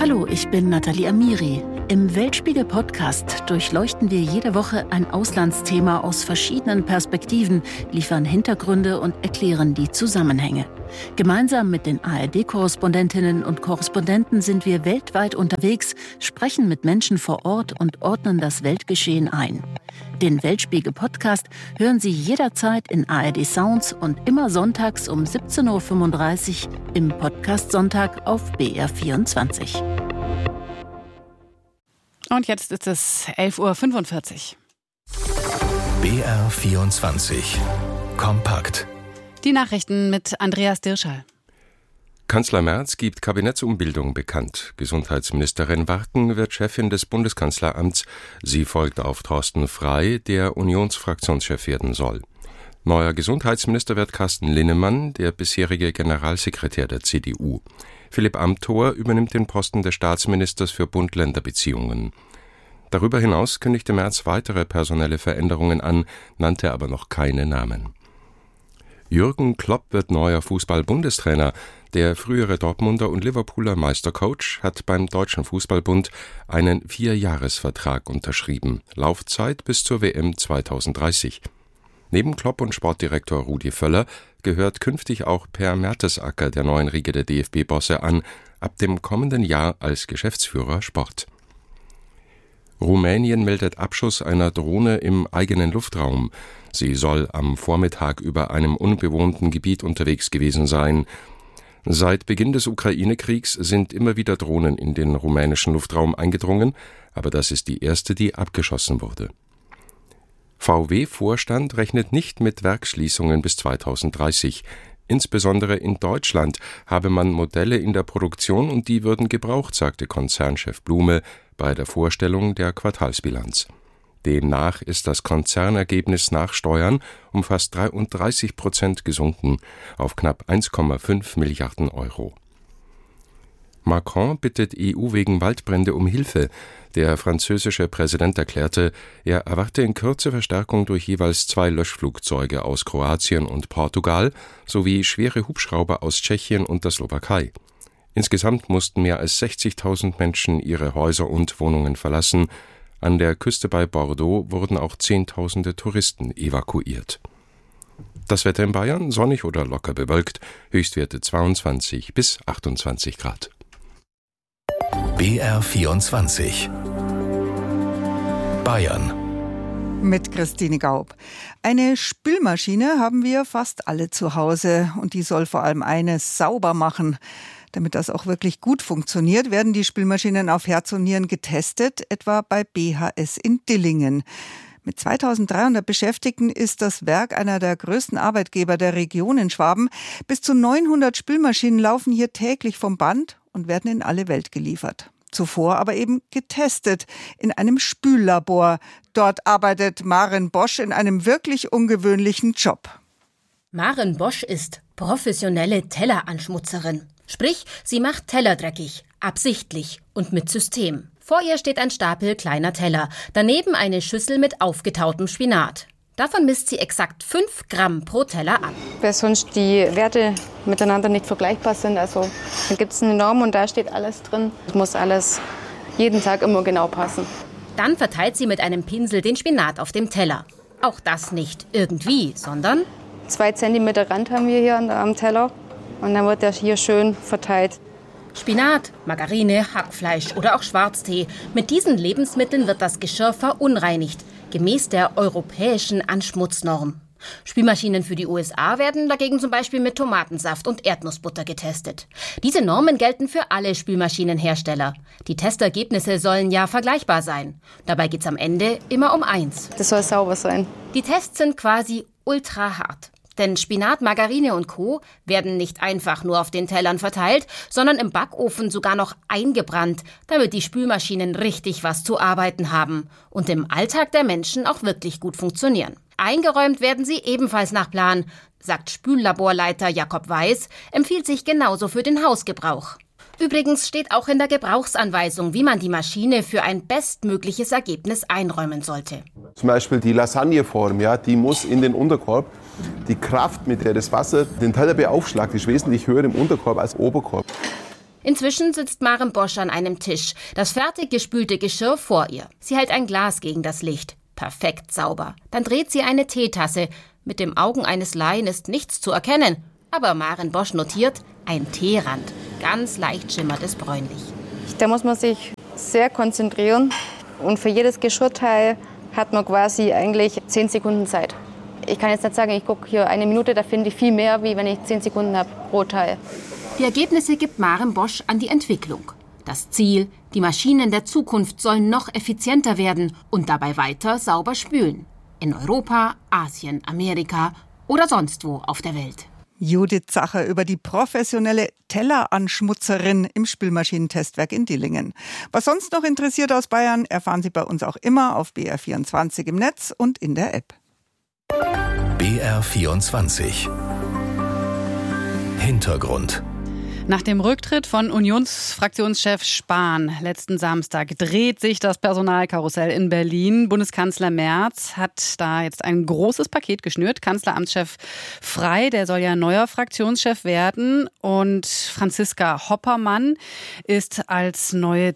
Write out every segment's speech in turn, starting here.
Hallo, ich bin Nathalie Amiri. Im Weltspiegel-Podcast durchleuchten wir jede Woche ein Auslandsthema aus verschiedenen Perspektiven, liefern Hintergründe und erklären die Zusammenhänge. Gemeinsam mit den ARD-Korrespondentinnen und Korrespondenten sind wir weltweit unterwegs, sprechen mit Menschen vor Ort und ordnen das Weltgeschehen ein. Den Weltspiegel-Podcast hören Sie jederzeit in ARD Sounds und immer sonntags um 17.35 Uhr im Podcast Sonntag auf BR24. Und jetzt ist es 11.45 Uhr. BR24 Kompakt. Die Nachrichten mit Andreas Dirschall. Kanzler Merz gibt Kabinettsumbildung bekannt. Gesundheitsministerin Warken wird Chefin des Bundeskanzleramts. Sie folgt auf Thorsten Frey, der Unionsfraktionschef werden soll. Neuer Gesundheitsminister wird Carsten Linnemann, der bisherige Generalsekretär der CDU. Philipp Amthor übernimmt den Posten des Staatsministers für Bund-Länder-Beziehungen. Darüber hinaus kündigte Merz weitere personelle Veränderungen an, nannte aber noch keine Namen. Jürgen Klopp wird neuer Fußball-Bundestrainer. Der frühere Dortmunder und Liverpooler Meistercoach hat beim Deutschen Fußballbund einen 4-Jahres-Vertrag unterschrieben. Laufzeit bis zur WM 2030. Neben Klopp und Sportdirektor Rudi Völler gehört künftig auch Per Mertesacker der neuen Riege der DFB-Bosse an, ab dem kommenden Jahr als Geschäftsführer Sport. Rumänien meldet Abschuss einer Drohne im eigenen Luftraum. Sie soll am Vormittag über einem unbewohnten Gebiet unterwegs gewesen sein. Seit Beginn des Ukraine-Kriegs sind immer wieder Drohnen in den rumänischen Luftraum eingedrungen, aber das ist die erste, die abgeschossen wurde. VW-Vorstand rechnet nicht mit Werksschließungen bis 2030. Insbesondere in Deutschland habe man Modelle in der Produktion und die würden gebraucht, sagte Konzernchef Blume bei der Vorstellung der Quartalsbilanz. Demnach ist das Konzernergebnis nach Steuern um fast 33% gesunken auf knapp 1,5 Milliarden Euro. Macron bittet EU wegen Waldbrände um Hilfe. Der französische Präsident erklärte, er erwarte in Kürze Verstärkung durch jeweils 2 Löschflugzeuge aus Kroatien und Portugal sowie schwere Hubschrauber aus Tschechien und der Slowakei. Insgesamt mussten mehr als 60.000 Menschen ihre Häuser und Wohnungen verlassen. An der Küste bei Bordeaux wurden auch Zehntausende Touristen evakuiert. Das Wetter in Bayern sonnig oder locker bewölkt, Höchstwerte 22 bis 28 Grad. BR24 Bayern mit Christine Gaub. Eine Spülmaschine haben wir fast alle zu Hause und die soll vor allem eines: sauber machen. Damit das auch wirklich gut funktioniert, werden die Spülmaschinen auf Herz und Nieren getestet, etwa bei BHS in Dillingen. Mit 2300 Beschäftigten ist das Werk einer der größten Arbeitgeber der Region in Schwaben. Bis zu 900 Spülmaschinen laufen hier täglich vom Band und werden in alle Welt geliefert. Zuvor aber eben getestet in einem Spüllabor. Dort arbeitet Maren Bosch in einem wirklich ungewöhnlichen Job. Maren Bosch ist professionelle Telleranschmutzerin. Sprich, sie macht Teller dreckig, absichtlich und mit System. Vor ihr steht ein Stapel kleiner Teller, daneben eine Schüssel mit aufgetautem Spinat. Davon misst sie exakt 5 Gramm pro Teller ab. Weil sonst die Werte miteinander nicht vergleichbar sind. Also da gibt es eine Norm und da steht alles drin. Es muss alles jeden Tag immer genau passen. Dann verteilt sie mit einem Pinsel den Spinat auf dem Teller. Auch das nicht irgendwie, sondern 2 Zentimeter Rand haben wir hier am Teller und dann wird der hier schön verteilt. Spinat, Margarine, Hackfleisch oder auch Schwarztee. Mit diesen Lebensmitteln wird das Geschirr verunreinigt, gemäß der europäischen Anschmutznorm. Spülmaschinen für die USA werden dagegen zum Beispiel mit Tomatensaft und Erdnussbutter getestet. Diese Normen gelten für alle Spülmaschinenhersteller. Die Testergebnisse sollen ja vergleichbar sein. Dabei geht es am Ende immer um eins. Das soll sauber sein. Die Tests sind quasi ultra hart. Denn Spinat, Margarine und Co. werden nicht einfach nur auf den Tellern verteilt, sondern im Backofen sogar noch eingebrannt, damit die Spülmaschinen richtig was zu arbeiten haben und im Alltag der Menschen auch wirklich gut funktionieren. Eingeräumt werden sie ebenfalls nach Plan, sagt Spüllaborleiter Jakob Weiß, empfiehlt sich genauso für den Hausgebrauch. Übrigens steht auch in der Gebrauchsanweisung, wie man die Maschine für ein bestmögliches Ergebnis einräumen sollte. Zum Beispiel die Lasagneform, ja, die muss in den Unterkorb. Die Kraft, mit der das Wasser den Teller beaufschlagt, ist wesentlich höher im Unterkorb als im Oberkorb. Inzwischen sitzt Maren Bosch an einem Tisch, das fertig gespülte Geschirr vor ihr. Sie hält ein Glas gegen das Licht. Perfekt sauber. Dann dreht sie eine Teetasse. Mit den Augen eines Laien ist nichts zu erkennen. Aber Maren Bosch notiert, ein Teerand. Ganz leicht schimmert es bräunlich. Da muss man sich sehr konzentrieren. Und für jedes Geschirrteil hat man quasi eigentlich 10 Sekunden Zeit. Ich kann jetzt nicht sagen, ich gucke hier 1 Minute, da finde ich viel mehr, wie wenn ich 10 Sekunden habe pro Teil. Die Ergebnisse gibt Maren Bosch an die Entwicklung. Das Ziel, die Maschinen der Zukunft sollen noch effizienter werden und dabei weiter sauber spülen. In Europa, Asien, Amerika oder sonst wo auf der Welt. Judith Zacher über die professionelle Telleranschmutzerin im Spülmaschinentestwerk in Dillingen. Was sonst noch interessiert aus Bayern, erfahren Sie bei uns auch immer auf BR24 im Netz und in der App. BR24 Hintergrund. Nach dem Rücktritt von Unionsfraktionschef Spahn letzten Samstag dreht sich das Personalkarussell in Berlin. Bundeskanzler Merz hat da jetzt ein großes Paket geschnürt. Kanzleramtschef Frey, der soll ja neuer Fraktionschef werden. Und Franziska Hoppermann ist als neue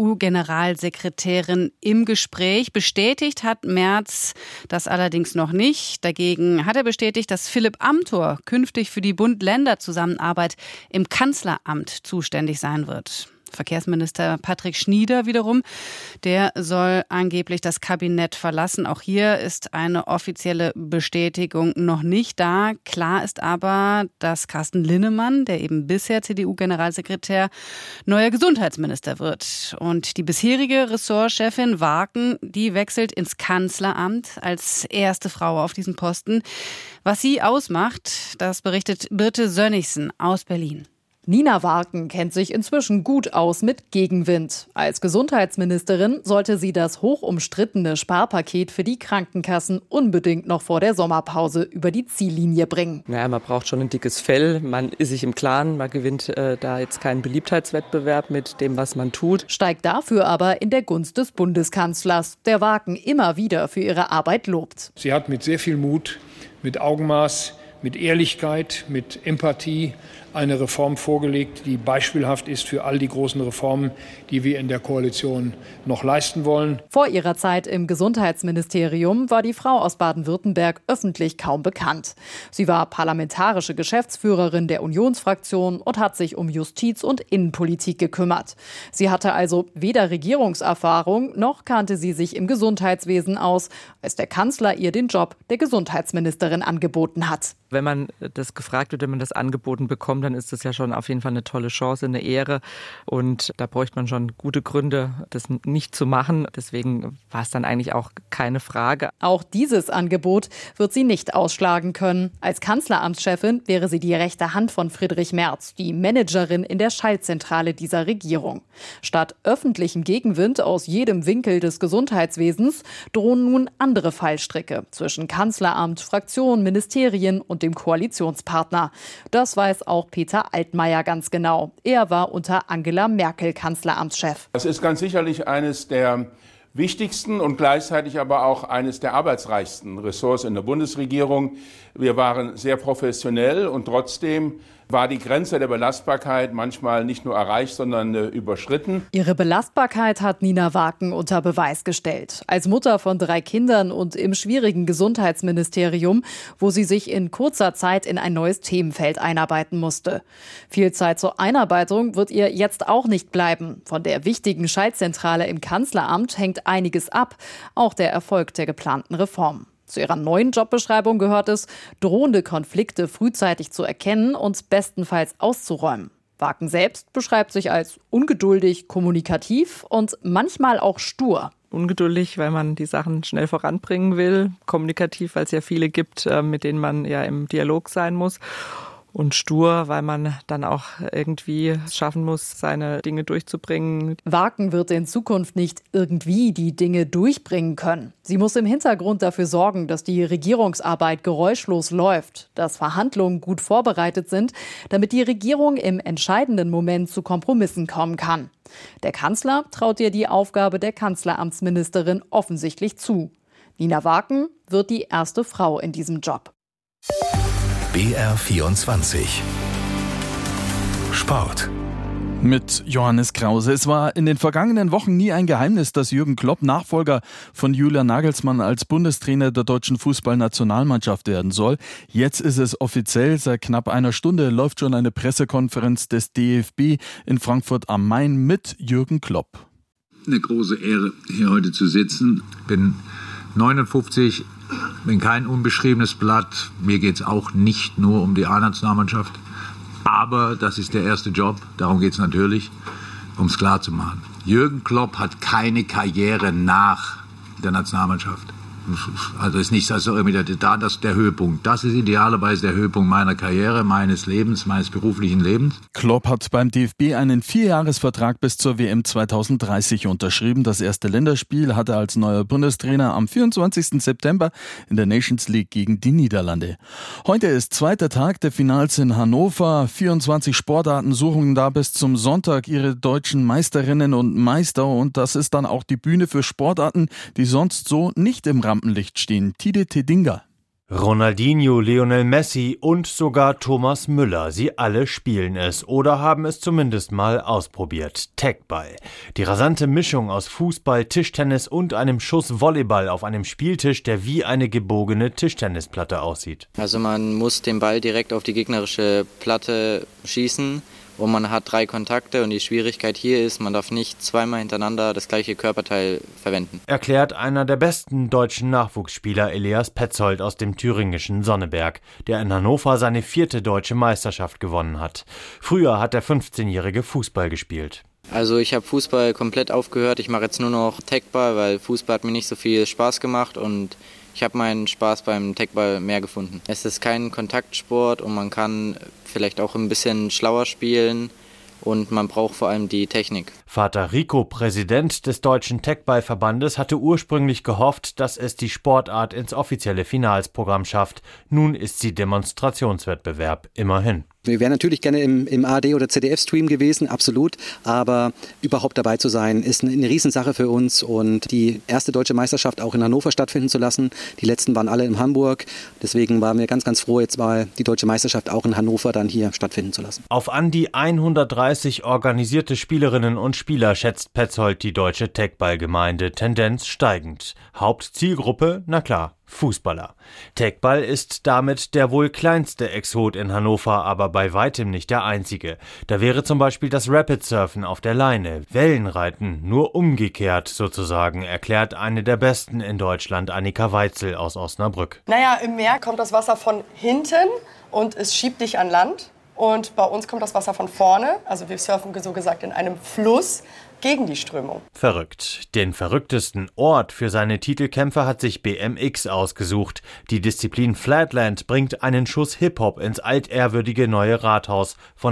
CDU-Generalsekretärin im Gespräch. Bestätigt hat Merz das allerdings noch nicht. Dagegen hat er bestätigt, dass Philipp Amthor künftig für die Bund-Länder-Zusammenarbeit im Kanzleramt zuständig sein wird. Verkehrsminister Patrick Schnieder wiederum, der soll angeblich das Kabinett verlassen. Auch hier ist eine offizielle Bestätigung noch nicht da. Klar ist aber, dass Carsten Linnemann, der eben bisher CDU-Generalsekretär, neuer Gesundheitsminister wird. Und die bisherige Ressortchefin Waken, die wechselt ins Kanzleramt als erste Frau auf diesen Posten. Was sie ausmacht, das berichtet Birte Sönnigsen aus Berlin. Nina Waken kennt sich inzwischen gut aus mit Gegenwind. Als Gesundheitsministerin sollte sie das hochumstrittene Sparpaket für die Krankenkassen unbedingt noch vor der Sommerpause über die Ziellinie bringen. Naja, man braucht schon ein dickes Fell. Man ist sich im Klaren, man gewinnt da jetzt keinen Beliebtheitswettbewerb mit dem, was man tut. Steigt dafür aber in der Gunst des Bundeskanzlers, der Waken immer wieder für ihre Arbeit lobt. Sie hat mit sehr viel Mut, mit Augenmaß, mit Ehrlichkeit, mit Empathie eine Reform vorgelegt, die beispielhaft ist für all die großen Reformen, die wir in der Koalition noch leisten wollen. Vor ihrer Zeit im Gesundheitsministerium war die Frau aus Baden-Württemberg öffentlich kaum bekannt. Sie war parlamentarische Geschäftsführerin der Unionsfraktion und hat sich um Justiz- und Innenpolitik gekümmert. Sie hatte also weder Regierungserfahrung, noch kannte sie sich im Gesundheitswesen aus, als der Kanzler ihr den Job der Gesundheitsministerin angeboten hat. Wenn man das gefragt wird, wenn man das angeboten bekommt, dann ist das ja schon auf jeden Fall eine tolle Chance, eine Ehre. Und da bräuchte man schon gute Gründe, das nicht zu machen. Deswegen war es dann eigentlich auch keine Frage. Auch dieses Angebot wird sie nicht ausschlagen können. Als Kanzleramtschefin wäre sie die rechte Hand von Friedrich Merz, die Managerin in der Schaltzentrale dieser Regierung. Statt öffentlichem Gegenwind aus jedem Winkel des Gesundheitswesens drohen nun andere Fallstricke zwischen Kanzleramt, Fraktion, Ministerien und dem Koalitionspartner. Das weiß auch Peter Altmaier ganz genau. Er war unter Angela Merkel Kanzleramtschef. Das ist ganz sicherlich eines der wichtigsten und gleichzeitig aber auch eines der arbeitsreichsten Ressorts in der Bundesregierung. Wir waren sehr professionell und trotzdem war die Grenze der Belastbarkeit manchmal nicht nur erreicht, sondern überschritten. Ihre Belastbarkeit hat Nina Waken unter Beweis gestellt. Als Mutter von 3 Kindern und im schwierigen Gesundheitsministerium, wo sie sich in kurzer Zeit in ein neues Themenfeld einarbeiten musste. Viel Zeit zur Einarbeitung wird ihr jetzt auch nicht bleiben. Von der wichtigen Schaltzentrale im Kanzleramt hängt einiges ab, auch der Erfolg der geplanten Reform. Zu ihrer neuen Jobbeschreibung gehört es, drohende Konflikte frühzeitig zu erkennen und bestenfalls auszuräumen. Waken selbst beschreibt sich als ungeduldig, kommunikativ und manchmal auch stur. Ungeduldig, weil man die Sachen schnell voranbringen will. Kommunikativ, weil es ja viele gibt, mit denen man ja im Dialog sein muss. Und stur, weil man dann auch irgendwie es schaffen muss, seine Dinge durchzubringen. Waken wird in Zukunft nicht irgendwie die Dinge durchbringen können. Sie muss im Hintergrund dafür sorgen, dass die Regierungsarbeit geräuschlos läuft, dass Verhandlungen gut vorbereitet sind, damit die Regierung im entscheidenden Moment zu Kompromissen kommen kann. Der Kanzler traut ihr die Aufgabe der Kanzleramtsministerin offensichtlich zu. Nina Waken wird die erste Frau in diesem Job. BR24 Sport. Mit Johannes Krause. Es war in den vergangenen Wochen nie ein Geheimnis, dass Jürgen Klopp Nachfolger von Julian Nagelsmann als Bundestrainer der deutschen Fußballnationalmannschaft werden soll. Jetzt ist es offiziell. Seit knapp einer Stunde läuft schon eine Pressekonferenz des DFB in Frankfurt am Main mit Jürgen Klopp. Eine große Ehre, hier heute zu sitzen. Bin 59, bin kein unbeschriebenes Blatt. Mir geht es auch nicht nur um die A-Nationalmannschaft. Aber das ist der erste Job, darum geht es natürlich, um es klar zu machen. Jürgen Klopp hat keine Karriere nach der Nationalmannschaft. Also ist nicht also irgendwie der Höhepunkt. Das ist idealerweise der Höhepunkt meiner Karriere, meines Lebens, meines beruflichen Lebens. Klopp hat beim DFB einen 4-Jahres-Vertrag bis zur WM 2030 unterschrieben. Das erste Länderspiel hat er als neuer Bundestrainer am 24. September in der Nations League gegen die Niederlande. Heute ist zweiter Tag der Finals in Hannover. 24 Sportarten suchen da bis zum Sonntag ihre deutschen Meisterinnen und Meister. Und das ist dann auch die Bühne für Sportarten, die sonst so nicht im Rampenlicht stehen. Tide Tedinga. Ronaldinho, Lionel Messi und sogar Thomas Müller, sie alle spielen es oder haben es zumindest mal ausprobiert. Tagball. Die rasante Mischung aus Fußball, Tischtennis und einem Schuss Volleyball auf einem Spieltisch, der wie eine gebogene Tischtennisplatte aussieht. Also man muss den Ball direkt auf die gegnerische Platte schießen. Und man hat 3 Kontakte und die Schwierigkeit hier ist, man darf nicht zweimal hintereinander das gleiche Körperteil verwenden. Erklärt einer der besten deutschen Nachwuchsspieler Elias Petzold aus dem thüringischen Sonneberg, der in Hannover seine 4. deutsche Meisterschaft gewonnen hat. Früher hat der 15-Jährige Fußball gespielt. Also ich habe Fußball komplett aufgehört, ich mache jetzt nur noch Tagball, weil Fußball hat mir nicht so viel Spaß gemacht und ich habe meinen Spaß beim Tagball mehr gefunden. Es ist kein Kontaktsport und man kann vielleicht auch ein bisschen schlauer spielen und man braucht vor allem die Technik. Vater Rico, Präsident des Deutschen Tagball-Verbandes, hatte ursprünglich gehofft, dass es die Sportart ins offizielle Finalsprogramm schafft. Nun ist sie Demonstrationswettbewerb, immerhin. Wir wären natürlich gerne im ARD- oder ZDF-Stream gewesen, absolut. Aber überhaupt dabei zu sein, ist eine Riesensache für uns. Und die erste deutsche Meisterschaft auch in Hannover stattfinden zu lassen. Die letzten waren alle in Hamburg. Deswegen waren wir ganz, ganz froh, jetzt mal die deutsche Meisterschaft auch in Hannover dann hier stattfinden zu lassen. Auf an die 130 organisierte Spielerinnen und Spieler schätzt Petzold die deutsche Tagball-Gemeinde, Tendenz steigend. Hauptzielgruppe, na klar, Fußballer. Tagball ist damit der wohl kleinste Exot in Hannover, aber bei weitem nicht der einzige. Da wäre zum Beispiel das Rapid-Surfen auf der Leine, Wellenreiten, nur umgekehrt sozusagen, erklärt eine der Besten in Deutschland, Annika Weitzel aus Osnabrück. Naja, im Meer kommt das Wasser von hinten und es schiebt dich an Land. Und bei uns kommt das Wasser von vorne, also wir surfen so gesagt in einem Fluss gegen die Strömung. Verrückt. Den verrücktesten Ort für seine Titelkämpfe hat sich BMX ausgesucht. Die Disziplin Flatland bringt einen Schuss Hip-Hop ins altehrwürdige neue Rathaus von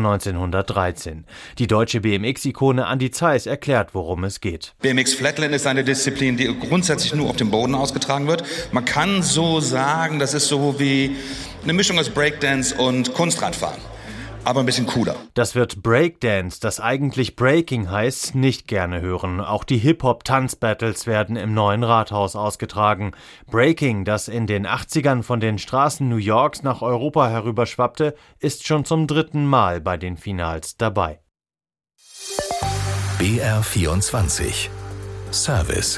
1913. Die deutsche BMX-Ikone Andi Zeiss erklärt, worum es geht. BMX Flatland ist eine Disziplin, die grundsätzlich nur auf dem Boden ausgetragen wird. Man kann so sagen, das ist so wie eine Mischung aus Breakdance und Kunstradfahren. Aber ein bisschen cooler. Das wird Breakdance, das eigentlich Breaking heißt, nicht gerne hören. Auch die Hip-Hop-Tanz-Battles werden im neuen Rathaus ausgetragen. Breaking, das in den 80ern von den Straßen New Yorks nach Europa herüberschwappte, ist schon zum 3. Mal bei den Finals dabei. BR24 Service.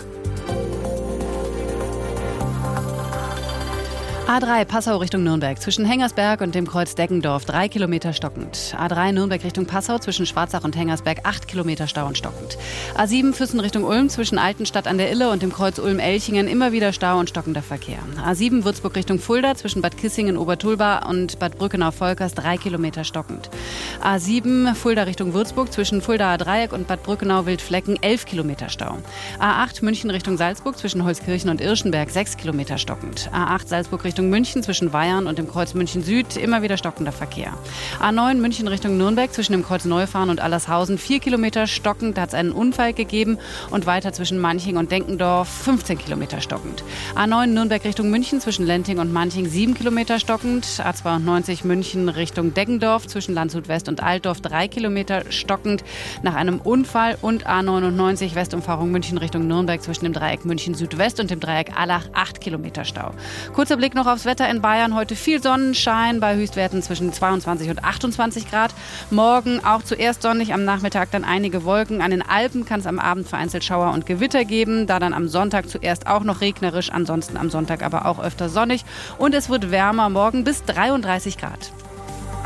A3 Passau Richtung Nürnberg zwischen Hengersberg und dem Kreuz Deggendorf 3 Kilometer stockend. A3 Nürnberg Richtung Passau zwischen Schwarzach und Hengersberg 8 Kilometer Stau und stockend. A7 Füssen Richtung Ulm zwischen Altenstadt an der Ille und dem Kreuz Ulm-Elchingen immer wieder Stau und stockender Verkehr. A7 Würzburg Richtung Fulda zwischen Bad Kissingen Obertulba und Bad Brückenau-Volkers 3 Kilometer stockend. A7 Fulda Richtung Würzburg zwischen Fuldaer Dreieck und Bad Brückenau-Wildflecken 11 Kilometer Stau. A8 München Richtung Salzburg zwischen Holzkirchen und Irschenberg 6 Kilometer stockend. A8 Salzburg Richtung München zwischen Weyarn und dem Kreuz München Süd immer wieder stockender Verkehr. A9 München Richtung Nürnberg zwischen dem Kreuz Neufahren und Allershausen 4 Kilometer stockend, da hat es einen Unfall gegeben und weiter zwischen Manching und Denkendorf 15 Kilometer stockend. A9 Nürnberg Richtung München zwischen Lenting und Manching 7 Kilometer stockend. A92 München Richtung Deggendorf zwischen Landshut West und Altdorf 3 Kilometer stockend nach einem Unfall und A99 Westumfahrung München Richtung Nürnberg zwischen dem Dreieck München Südwest und dem Dreieck Allach 8 Kilometer Stau. Kurzer Blick noch noch aufs Wetter in Bayern. Heute viel Sonnenschein bei Höchstwerten zwischen 22 und 28 Grad. Morgen auch zuerst sonnig, am Nachmittag dann einige Wolken. An den Alpen kann es am Abend vereinzelt Schauer und Gewitter geben. Da dann am Sonntag zuerst auch noch regnerisch, ansonsten am Sonntag aber auch öfter sonnig. Und es wird wärmer, morgen bis 33 Grad.